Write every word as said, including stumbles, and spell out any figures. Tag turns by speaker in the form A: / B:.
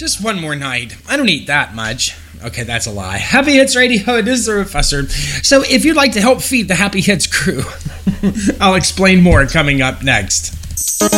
A: Just one more night. I don't eat that much. Okay, that's a lie. Happy Hits Radio, it is the Professor. So if you'd like to help feed the Happy Hits crew, I'll explain more coming up next.